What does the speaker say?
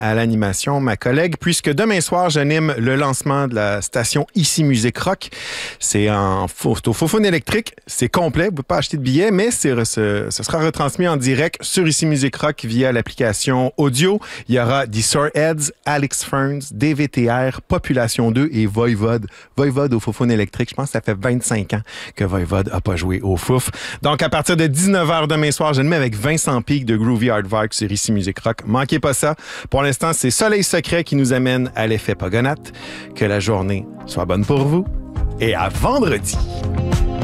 à l'animation, ma collègue, puisque demain soir, j'anime le lancement de la station Ici Musique Rock. C'est au Faux-Phone électrique. C'est complet. Vous ne pouvez pas acheter de billets, mais ce sera retransmis en direct sur Ici Musique Rock via l'application audio. Il y aura The Soreheads, Alex Ferns, DVTR, Population 2 et Voivode. Voivode au Faux-Phone électrique. Je pense que ça fait 25 ans que Voivode n'a pas joué au Fouf. Donc, à partir de 19h demain soir, j'anime avec Vincent Pique de Groovy Aardvark sur Ici Musique Rock. Manquez pas ça. Pour l'instant, c'est Soleil Secret qui nous amène à l'effet Pogonat. Que la journée soit bonne pour vous et à vendredi.